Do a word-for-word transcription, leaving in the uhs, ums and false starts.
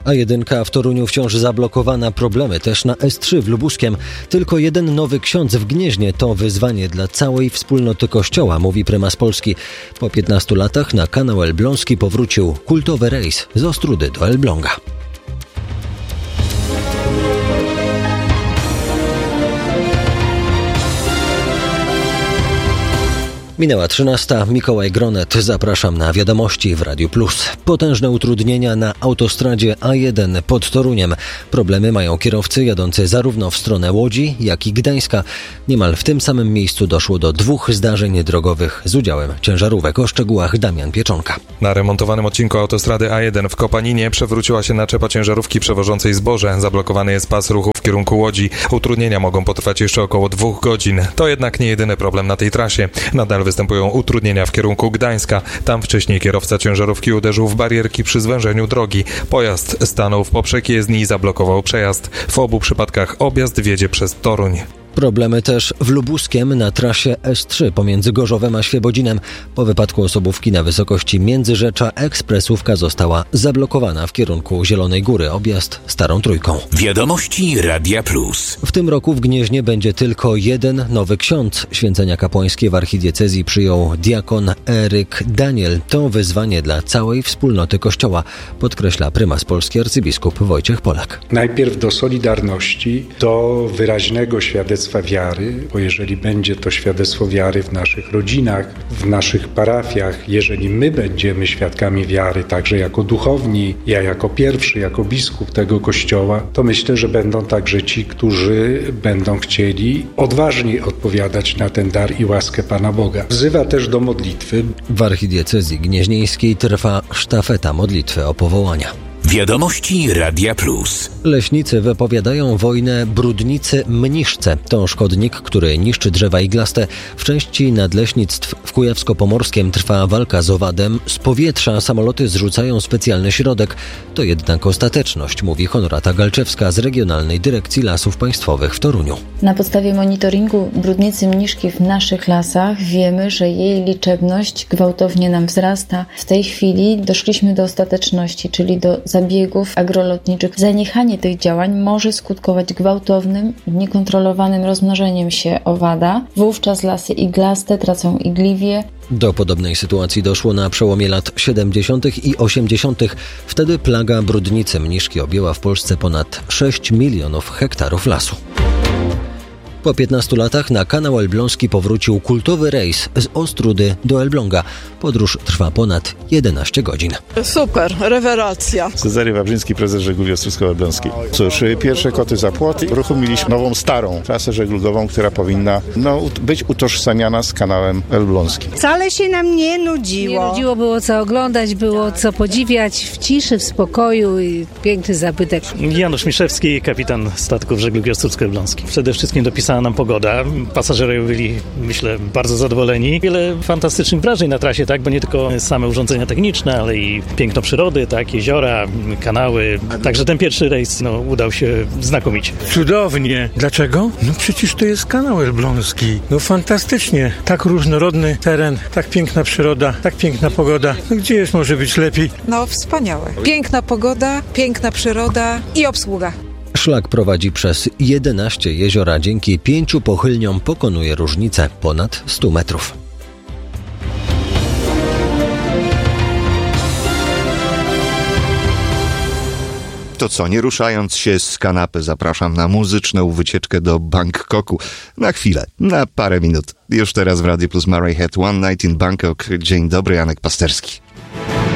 A jeden w Toruniu wciąż zablokowana, problemy też na S trzy w Lubuskiem. Tylko jeden nowy ksiądz w Gnieźnie to wyzwanie dla całej wspólnoty Kościoła, mówi prymas Polski. Po piętnastu latach na kanał elbląski powrócił kultowy rejs z Ostródy do Elbląga. Minęła trzynasta. Mikołaj Gronet. Zapraszam na wiadomości w Radiu Plus. Potężne utrudnienia na autostradzie A jeden pod Toruniem. Problemy mają kierowcy jadący zarówno w stronę Łodzi, jak i Gdańska. Niemal w tym samym miejscu doszło do dwóch zdarzeń drogowych z udziałem ciężarówek. O szczegółach Damian Pieczonka. Na remontowanym odcinku autostrady A jeden w Kopaninie przewróciła się naczepa ciężarówki przewożącej zboże. Zablokowany jest pas ruchu w kierunku Łodzi. Utrudnienia mogą potrwać jeszcze około dwóch godzin. To jednak nie jedyny problem na tej trasie. Nadal występują utrudnienia w kierunku Gdańska. Tam wcześniej kierowca ciężarówki uderzył w barierki przy zwężeniu drogi. Pojazd stanął w poprzek jezdni i zablokował przejazd. W obu przypadkach objazd wiedzie przez Toruń. Problemy też w Lubuskiem na trasie S trzy pomiędzy Gorzowem a Świebodzinem. Po wypadku osobówki na wysokości Międzyrzecza ekspresówka została zablokowana w kierunku Zielonej Góry. Objazd Starą Trójką. Wiadomości Radia Plus. W tym roku w Gnieźnie będzie tylko jeden nowy ksiądz. Święcenia kapłańskie w archidiecezji przyjął diakon Eryk Daniel. To wyzwanie dla całej wspólnoty Kościoła, podkreśla prymas Polski arcybiskup Wojciech Polak. Najpierw do solidarności, do wyraźnego świadectwa wiary, bo jeżeli będzie to świadectwo wiary w naszych rodzinach, w naszych parafiach, jeżeli my będziemy świadkami wiary, także jako duchowni, ja jako pierwszy, jako biskup tego Kościoła, to myślę, że będą także ci, którzy będą chcieli odważniej odpowiadać na ten dar i łaskę Pana Boga. Wzywa też do modlitwy. W archidiecezji gnieźnieńskiej trwa sztafeta modlitwy o powołania. Wiadomości Radia Plus. Leśnicy wypowiadają wojnę brudnicy mniszce. To szkodnik, który niszczy drzewa iglaste. W części nadleśnictw w Kujawsko-Pomorskiem trwa walka z owadem. Z powietrza samoloty zrzucają specjalny środek. To jednak ostateczność, mówi Honorata Galczewska z Regionalnej Dyrekcji Lasów Państwowych w Toruniu. Na podstawie monitoringu brudnicy mniszki w naszych lasach wiemy, że jej liczebność gwałtownie nam wzrasta. W tej chwili doszliśmy do ostateczności, czyli do zabiegów agrolotniczych. Zaniechanie tych działań może skutkować gwałtownym i niekontrolowanym rozmnożeniem się owada. Wówczas lasy iglaste tracą igliwie. Do podobnej sytuacji doszło na przełomie lat siedemdziesiątych i osiemdziesiątych. Wtedy plaga brudnicy mniszki objęła w Polsce ponad sześć milionów hektarów lasu. Po piętnastu latach na kanał elbląski powrócił kultowy rejs z Ostródy do Elbląga. Podróż trwa ponad jedenaście godzin. Super, rewelacja. Cezary Wawrzyński, prezes żeglugi Ostrowsko-Elbląskiej. Cóż, pierwsze koty za płot. Uruchomiliśmy nową, starą trasę żeglugową, która powinna no, być utożsamiana z kanałem elbląskim. Wcale się nam nie nudziło. Nie nudziło, było co oglądać, było co podziwiać w ciszy, w spokoju i piękny zabytek. Janusz Miszewski, kapitan statków żeglugi Ostrowsko-Elbląskiej. Przede wszystkim dopisał nam pogoda. Pasażerowie byli, myślę, bardzo zadowoleni. Wiele fantastycznych wrażeń na trasie, tak, bo nie tylko same urządzenia techniczne, ale i piękno przyrody, tak, jeziora, kanały. Także ten pierwszy rejs no, udał się znakomicie. Cudownie. Dlaczego? No przecież to jest kanał elbląski. No fantastycznie. Tak różnorodny teren, tak piękna przyroda, tak piękna pogoda. No gdzie jest może być lepiej? No wspaniałe. Piękna pogoda, piękna przyroda i obsługa. Szlak prowadzi przez jedenaście jeziora. Dzięki pięciu pochylniom pokonuje różnicę ponad stu metrów. To co, nie ruszając się z kanapy, zapraszam na muzyczną wycieczkę do Bangkoku. Na chwilę, na parę minut. Już teraz w Radiu Plus Murray Head One Night in Bangkok. Dzień dobry, Janek Pasterski.